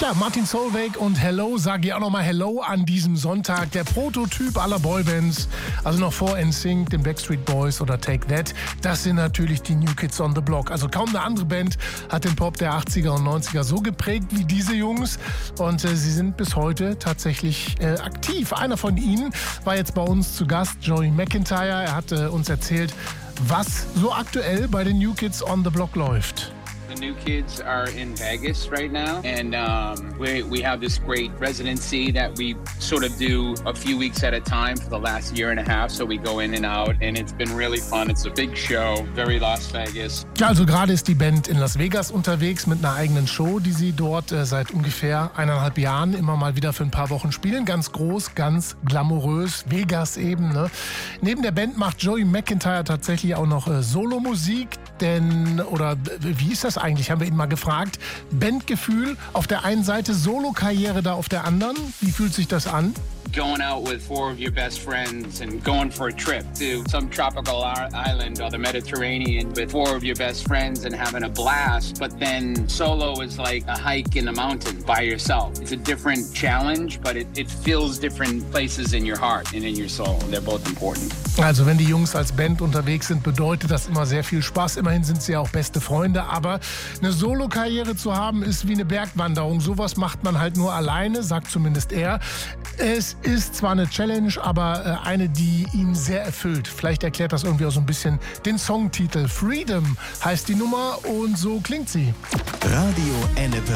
Tja, Martin Solveig und Hello, sage ich auch nochmal Hello an diesem Sonntag. Der Prototyp aller Boybands, also noch vor NSYNC, den Backstreet Boys oder Take That. Das sind natürlich die New Kids on the Block. Also kaum eine andere Band hat den Pop der 80er und 90er so geprägt wie diese Jungs. Und sie sind bis heute tatsächlich aktiv. Einer von ihnen war jetzt bei uns zu Gast, Joey McIntyre. Er hat uns erzählt, was so aktuell bei den New Kids on the Block läuft. The New Kids are in Vegas right now, and we have this great residency that we sort of do a few weeks at a time for the last year and a half, so we go in and out, and it's been really fun. It's a big show, very Las Vegas. Ja, also gerade ist die Band in Las Vegas unterwegs mit einer eigenen Show, die sie dort seit ungefähr 1,5 Jahren immer mal wieder für ein paar Wochen spielen. Ganz groß, ganz glamourös, Vegas eben, ne? Neben der Band macht Joey McIntyre tatsächlich auch noch Solomusik, wie ist das eigentlich, haben wir ihn mal gefragt. Bandgefühl auf der einen Seite, Solo-Karriere da auf der anderen. Wie fühlt sich das an? Going out with 4 of your best friends and going for a trip to some tropical island or the Mediterranean with 4 of your best friends and having a blast. But then solo is like a hike in the mountain by yourself. It's a different challenge, but it fills different places in your heart and in your soul. They're both important. Also wenn die Jungs als Band unterwegs sind, bedeutet das immer sehr viel Spaß. Immerhin sind sie ja auch beste Freunde. Aber eine Solo-Karriere zu haben, ist wie eine Bergwanderung. Sowas macht man halt nur alleine, sagt zumindest er. Es ist zwar eine Challenge, aber eine, die ihn sehr erfüllt. Vielleicht erklärt das irgendwie auch so ein bisschen den Songtitel. Freedom heißt die Nummer und so klingt sie. Radio Ennepe.